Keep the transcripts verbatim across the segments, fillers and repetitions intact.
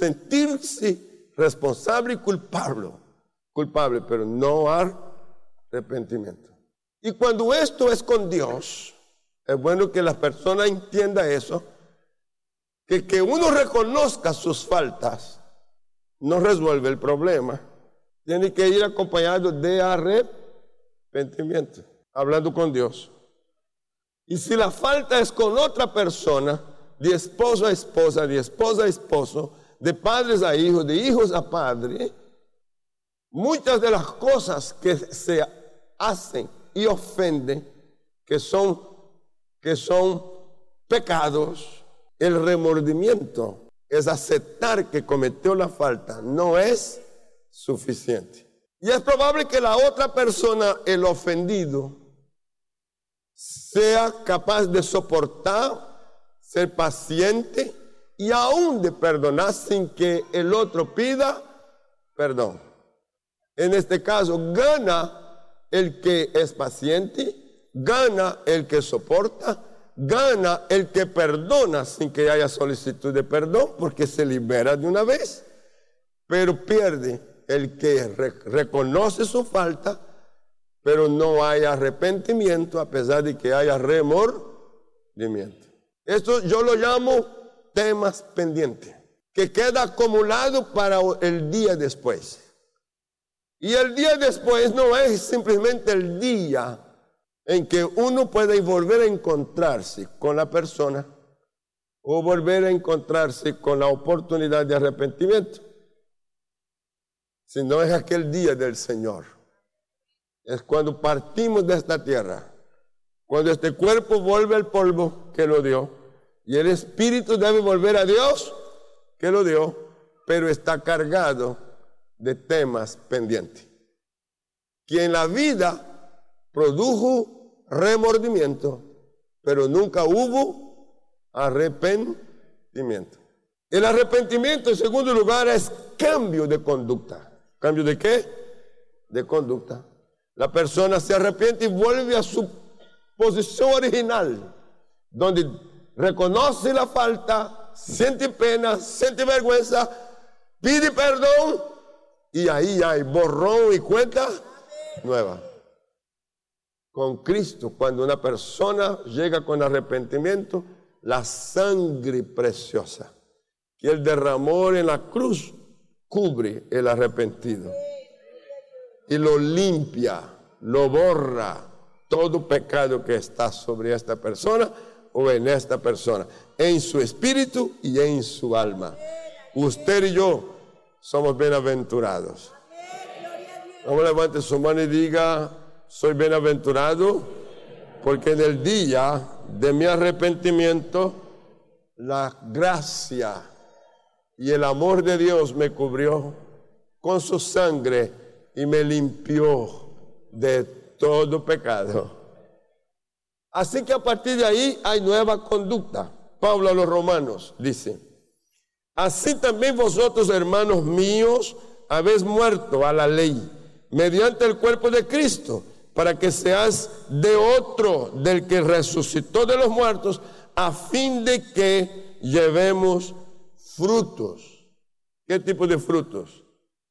sentirse responsable y culpable, culpable, pero no arrepentimiento. Y cuando esto es con Dios, es bueno que la persona entienda eso, que que uno reconozca sus faltas no resuelve el problema. Tiene que ir acompañado de arrepentimiento, hablando con Dios. Y si la falta es con otra persona, de esposo a esposa, de esposa a esposo, de padres a hijos, de hijos a padre, muchas de las cosas que se hacen y ofenden, que son, que son pecados, el remordimiento es aceptar que cometió la falta, no es suficiente. Y es probable que la otra persona, el ofendido, sea capaz de soportar, ser paciente y aún de perdonar sin que el otro pida perdón. En este caso, gana el que es paciente, gana el que soporta, gana el que perdona sin que haya solicitud de perdón, porque se libera de una vez, pero pierde el que re reconoce su falta, pero no hay arrepentimiento a pesar de que haya remordimiento. Esto yo lo llamo temas pendientes, que queda acumulado para el día después. Y el día después no es simplemente el día en que uno puede volver a encontrarse con la persona o volver a encontrarse con la oportunidad de arrepentimiento, sino es aquel día del Señor. Es cuando partimos de esta tierra, cuando este cuerpo vuelve al polvo que lo dio, y el espíritu debe volver a Dios que lo dio, pero está cargado de temas pendientes. Que en la vida produjo remordimiento, pero nunca hubo arrepentimiento. El arrepentimiento, en segundo lugar, es cambio de conducta. ¿Cambio de qué? De conducta. La persona se arrepiente y vuelve a su posición original, donde reconoce la falta, siente pena, siente vergüenza, pide perdón y ahí hay borrón y cuenta nueva. Con Cristo, cuando una persona llega con arrepentimiento, la sangre preciosa que Él derramó en la cruz cubre el arrepentido y lo limpia, lo borra todo pecado que está sobre esta persona o en esta persona, en su espíritu y en su alma. Usted y yo somos bienaventurados. Vamos, levante su mano y diga: soy bienaventurado porque en el día de mi arrepentimiento la gracia y el amor de Dios me cubrió con su sangre y me limpió de todo pecado. Así que a partir de ahí hay nueva conducta. Pablo a los romanos dice: así también vosotros, hermanos míos, habéis muerto a la ley mediante el cuerpo de Cristo, para que seas de otro, del que resucitó de los muertos, a fin de que llevemos frutos. ¿Qué tipo de frutos?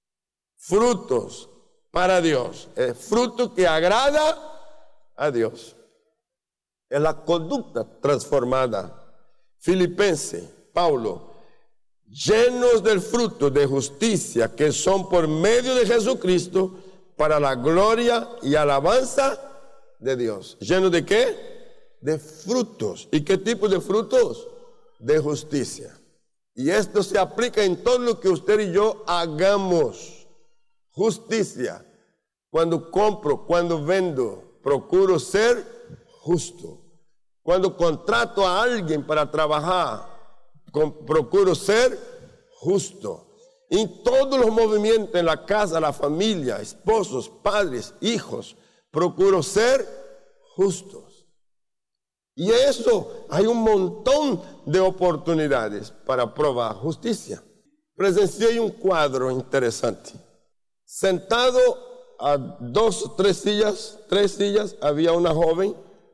Frutos para Dios. Es fruto que agrada a Dios. Es la conducta transformada. Filipenses, Pablo: llenos del fruto de justicia que son por medio de Jesucristo, para la gloria y alabanza de Dios. ¿Llenos de qué? De frutos. ¿Y qué tipo de frutos? De justicia. Y esto se aplica en todo lo que usted y yo hagamos. Justicia. Cuando compro, cuando vendo, procuro ser justo. Cuando contrato a alguien para trabajar, con, procuro ser justo. En todos los movimientos, en la casa, la familia, esposos, padres, hijos, procuro ser justos. Y eso, hay un montón de oportunidades para probar justicia. Presencié un cuadro interesante. Sentado a dos o tres sillas, tres sillas, había una joven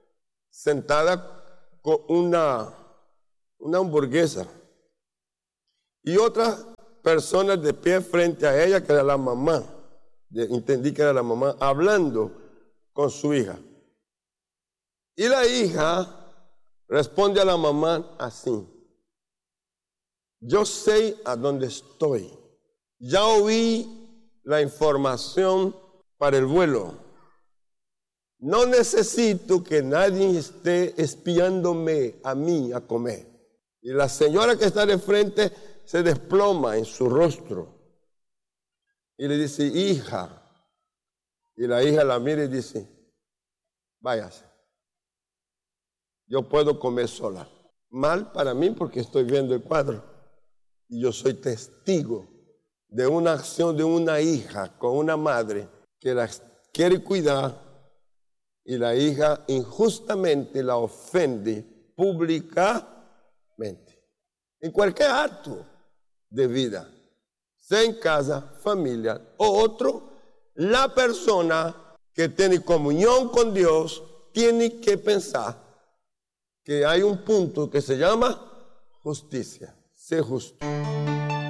sentada con una, una hamburguesa y otra personas de pie frente a ella, que era la mamá. Entendí que era la mamá hablando con su hija. Y la hija responde a la mamá así: yo sé a dónde estoy. Ya oí la información para el vuelo. No necesito que nadie esté espiándome a mí a comer. Y la señora que está de frente se desploma en su rostro y le dice: hija. Y la hija la mira y dice: váyase, yo puedo comer sola. Mal para mí porque estoy viendo el cuadro y yo soy testigo de una acción de una hija con una madre que la quiere cuidar, y la hija injustamente la ofende públicamente. En cualquier acto de vida, sea en casa, familia o otro, la persona que tiene comunión con Dios tiene que pensar que hay un punto que se llama justicia. Sé justo.